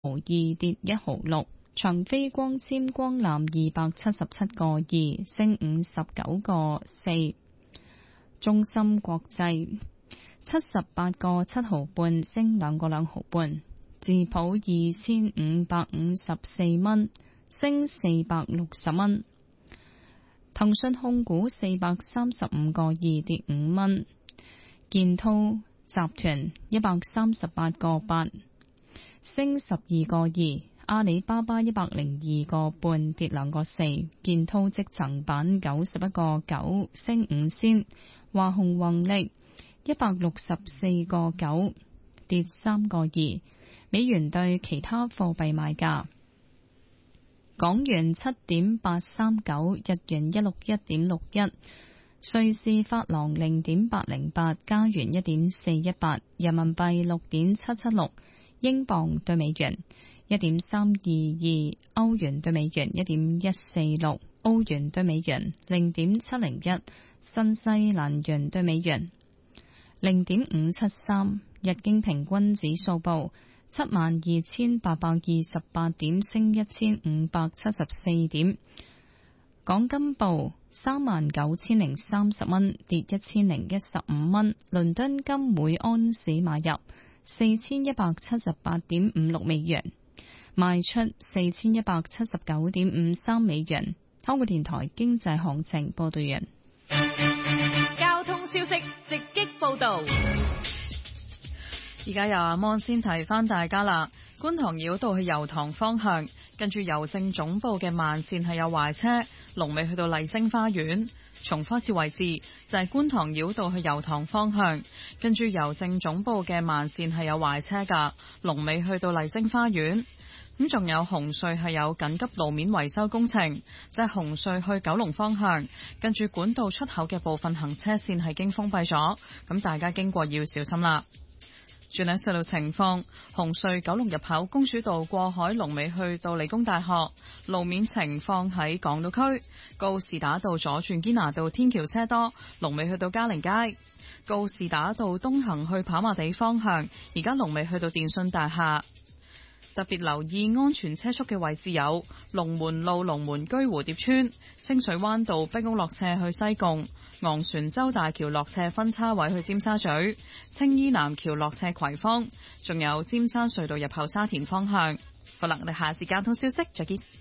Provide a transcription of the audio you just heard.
毫二跌1毫6。長飛光纖光纜277個2升59個4。中芯國際78個7毫半升2個2毫半。智普2554蚊升460蚊。騰訊控股435個2跌5蚊。建滔集團138個8升12個2。阿里巴巴102個半跌2個4。建滔積層板91個9升5仙。華虹宏力164個9跌3個2。美元對其他貨幣賣價：港元7.839，日元161.61，瑞士法郎0.808，加元1.418，人民幣6.776，英鎊對美元1.322，歐元對美元1.146，澳元對美元0.701，新西蘭元對美元0.573。日經平均指數報72,828點，升1574點。港金報39,030蚊，跌1015蚊。倫敦金每安士買入4178.56美元，賣出4179.53美元。香港電台經濟行情報道員。 交通消息直擊報道。而家由阿芒先提翻大家啦，觀塘繞道去油塘方向，跟住郵政總部嘅慢線係有壞車，龍尾去到麗晶花園。重複一次位置就係觀塘繞道去油塘方向，跟住郵政總部嘅慢線係有壞車噶，龍尾去到麗晶花園。咁仲有紅隧係有緊急路面維修工程，即係紅隧去九龍方向，跟住管道出口嘅部分行車線係經封閉咗，咁大家經過要小心啦。轉睇隧道情況，紅隧九龍入口公主道過海龍尾去到理工大學，路面情況喺港島區告士打道左轉堅拿道天橋車多，龍尾去到嘉寧街。告士打道東行去跑馬地方向，而家龍尾去到電訊大廈。特別留意安全車速嘅位置有龍門路龍門居蝴蝶村、清水灣道壁屋落斜去西貢、昂船洲大橋落斜分叉位去尖沙咀、青衣南橋落斜葵芳，仲有尖山隧道入口沙田方向。好啦，我哋下次交通消息再見。